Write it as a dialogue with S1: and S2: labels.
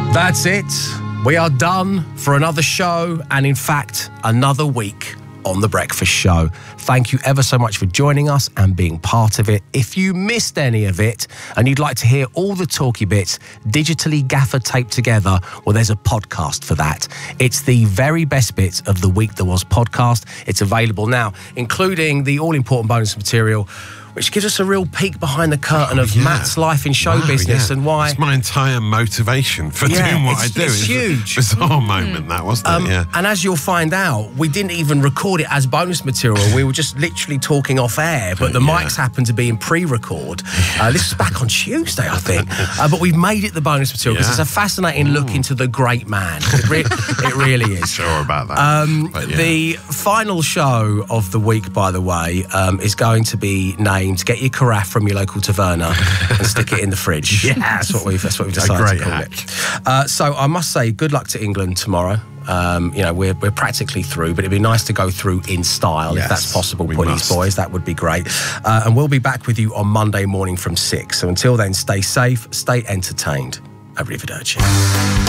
S1: That's it. We are done for another show and, in fact, another week on The Breakfast Show. Thank you ever so much for joining us and being part of it. If you missed any of it and you'd like to hear all the talky bits digitally gaffer taped together, well, there's a podcast for that. It's the very best bits of the Week That Was podcast. It's available now, including the all-important bonus material, which gives us a real peek behind the curtain of Matt's life in show business and why...
S2: It's my entire motivation for doing what I do.
S1: It's huge.
S2: A bizarre moment, that, wasn't it?
S1: And as you'll find out, we didn't even record it as bonus material. We were just literally talking off air, but the mics happened to be in pre-record. This was back on Tuesday, I think. But we've made it the bonus material because it's a fascinating look into the great man. It really is.
S2: Sure about that.
S1: The final show of the week, by the way, is going to be named Get Your Carafe from your local taverna and stick it in the fridge. That's what we've decided to call it. So I must say, good luck to England tomorrow. We're practically through, but it'd be nice to go through in style if that's possible, please, boys. That would be great. And we'll be back with you on Monday morning from 6. So until then, stay safe, stay entertained. Arrivederci.